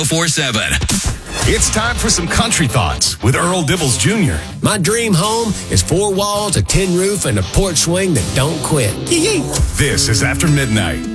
1047. It's time for some country thoughts with Earl Dibbles Jr. My dream home is 4 walls, a tin roof, and a porch swing that don't quit. This is After Midnight.